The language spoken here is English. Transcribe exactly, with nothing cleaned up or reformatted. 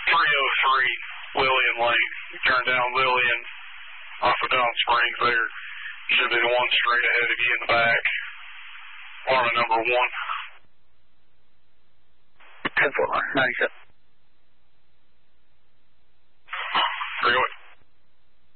three oh three Lillian Lane. You turn down Lillian off of Dawn Springs there. Should be the one straight ahead of you in the back. Alarm number one. ten four, ninety-seven.